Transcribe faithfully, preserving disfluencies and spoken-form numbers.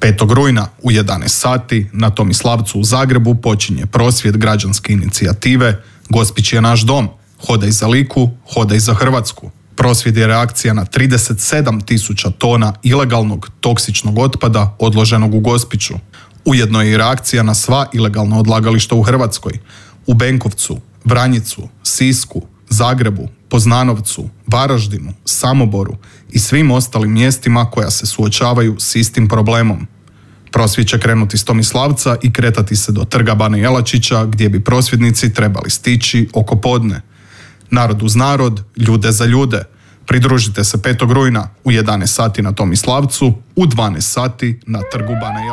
petog rujna u jedanaest sati na Tomislavcu u Zagrebu počinje prosvjed građanske inicijative Gospić je naš dom, hodaj za Liku, hodaj za Hrvatsku. Prosvjed je reakcija na trideset sedam tisuća tona ilegalnog toksičnog otpada odloženog u Gospiću. Ujedno je i reakcija na sva ilegalna odlagališta u Hrvatskoj, u Benkovcu, Vranjicu, Sisku, Zagrebu, Poznanovcu, Varaždinu, Samoboru i svim ostalim mjestima koja se suočavaju s istim problemom. Prosvjed će krenuti s Tomislavca i kretati se do Trga Bana Jelačića gdje bi prosvjednici trebali stići oko podne. Narod uz narod, ljude za ljude. Pridružite se petog rujna u jedanaest sati na Tomislavcu, u dvanaest sati na Trgu Bana Jelačića.